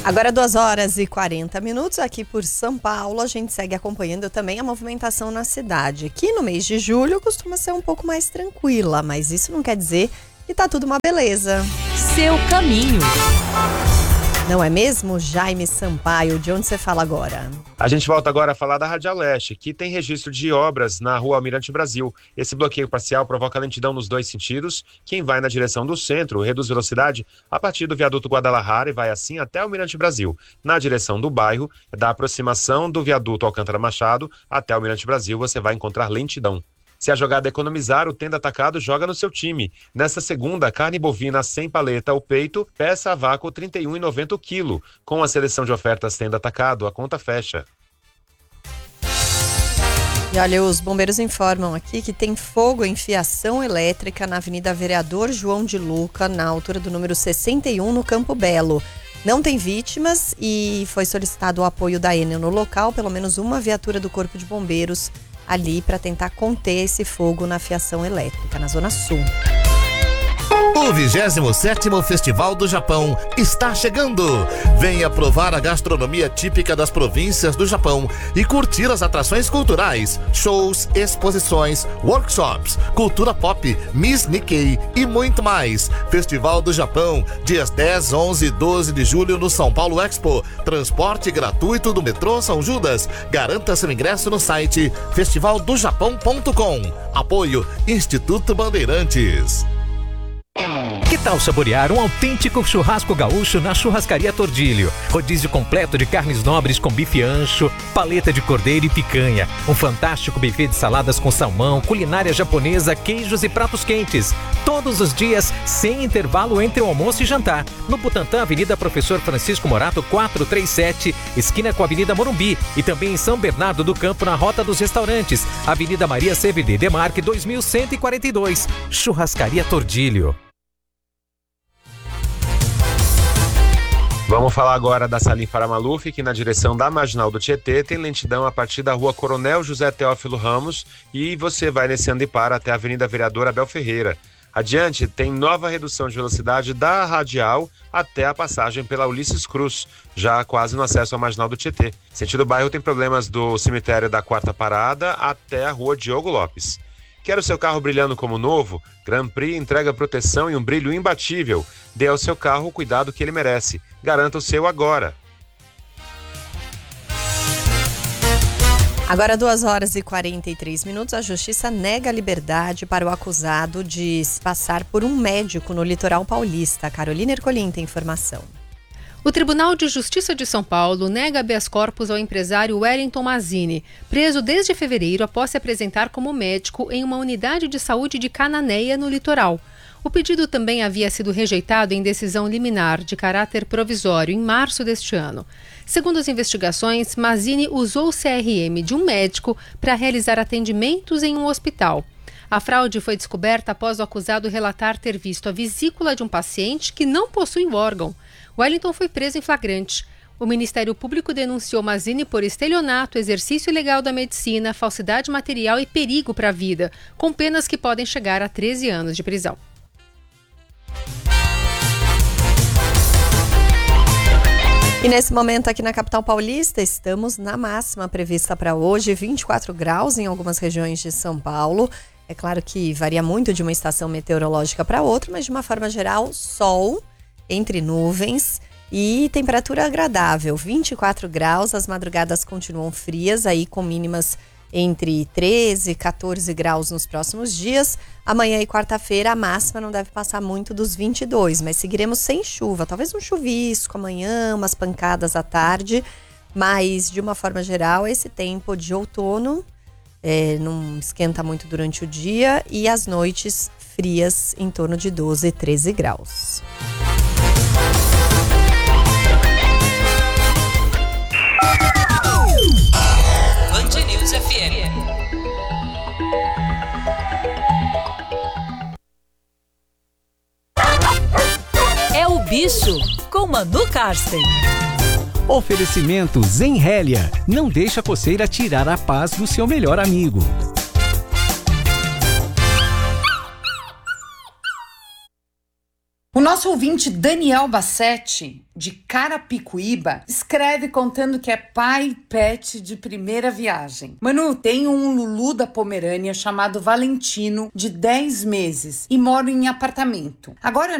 Agora 2h40 aqui por São Paulo. A gente segue acompanhando também a movimentação na cidade. Aqui no mês de julho costuma ser um pouco mais tranquila, mas isso não quer dizer que tá tudo uma beleza. Seu caminho. Não é mesmo, Jaime Sampaio? De onde você fala agora? A gente volta agora a falar da Radial Leste, que tem registro de obras na rua Almirante Brasil. Esse bloqueio parcial provoca lentidão nos dois sentidos. Quem vai na direção do centro reduz velocidade a partir do viaduto Guadalajara e vai assim até Almirante Brasil. Na direção do bairro, da aproximação do viaduto Alcântara Machado até Almirante Brasil, você vai encontrar lentidão. Se a jogada é economizar, o Tenda Atacado joga no seu time. Nesta segunda, carne bovina sem paleta ao peito, peça a vácuo R$ 31,90 o quilo. Com a seleção de ofertas Tenda Atacado, a conta fecha. E olha, os bombeiros informam aqui que tem fogo em fiação elétrica na Avenida Vereador João de Luca, na altura do número 61, no Campo Belo. Não tem vítimas e foi solicitado o apoio da Enel no local, pelo menos uma viatura do Corpo de Bombeiros ali para tentar conter esse fogo na fiação elétrica, na Zona Sul. O 27º Festival do Japão está chegando. Venha provar a gastronomia típica das províncias do Japão e curtir as atrações culturais, shows, exposições, workshops, cultura pop, Miss Nikkei e muito mais. Festival do Japão, dias 10, 11 e 12 de julho no São Paulo Expo. Transporte gratuito do metrô São Judas. Garanta seu ingresso no site festivaldojapão.com. Apoio Instituto Bandeirantes. Que tal saborear um autêntico churrasco gaúcho na Churrascaria Tordilho? Rodízio completo de carnes nobres com bife ancho, paleta de cordeiro e picanha. Um fantástico buffet de saladas com salmão, culinária japonesa, queijos e pratos quentes. Todos os dias, sem intervalo entre o almoço e jantar. No Butantã, Avenida Professor Francisco Morato, 437, esquina com a Avenida Morumbi. E também em São Bernardo do Campo, na Rota dos Restaurantes. Avenida Maria CVD Demarque, 2142. Churrascaria Tordilho. Vamos falar agora da Salim Faramaluf, que na direção da Marginal do Tietê tem lentidão a partir da rua Coronel José Teófilo Ramos e você vai nesse Andipar até a Avenida Vereador Abel Ferreira. Adiante, tem nova redução de velocidade da Radial até a passagem pela Ulisses Cruz, já quase no acesso à Marginal do Tietê. Sentido bairro tem problemas do cemitério da Quarta Parada até a rua Diogo Lopes. Quer o seu carro brilhando como novo? Grand Prix entrega proteção e um brilho imbatível. Dê ao seu carro o cuidado que ele merece. Garanta o seu agora. Agora 2h43. A Justiça nega a liberdade para o acusado de se passar por um médico no litoral paulista. Carolina Ercolim tem informação. O Tribunal de Justiça de São Paulo nega habeas corpus ao empresário Wellington Mazzini, preso desde fevereiro após se apresentar como médico em uma unidade de saúde de Cananéia, no litoral. O pedido também havia sido rejeitado em decisão liminar de caráter provisório em março deste ano. Segundo as investigações, Mazzini usou o CRM de um médico para realizar atendimentos em um hospital. A fraude foi descoberta após o acusado relatar ter visto a vesícula de um paciente que não possui o órgão. Wellington foi preso em flagrante. O Ministério Público denunciou Mazzini por estelionato, exercício ilegal da medicina, falsidade material e perigo para a vida, com penas que podem chegar a 13 anos de prisão. E nesse momento aqui na capital paulista, estamos na máxima prevista para hoje, 24 graus em algumas regiões de São Paulo. É claro que varia muito de uma estação meteorológica para outra, mas de uma forma geral, sol entre nuvens e temperatura agradável, 24 graus. As madrugadas continuam frias, aí com mínimas entre 13 e 14 graus nos próximos dias. Amanhã e quarta-feira a máxima não deve passar muito dos 22, mas seguiremos sem chuva. Talvez um chuvisco amanhã, umas pancadas à tarde, mas de uma forma geral esse tempo de outono não esquenta muito durante o dia e as noites frias em torno de 12, 13 graus. Band News FM. É o Bicho, com Manu Karsten. Oferecimento Zenrélia. Não deixa a coceira tirar a paz do seu melhor amigo. O nosso ouvinte Daniel Bassetti, de Carapicuíba, escreve contando que é pai pet de primeira viagem. Manu, tenho um Lulu da Pomerânia chamado Valentino, de 10 meses, e moro em apartamento. Agora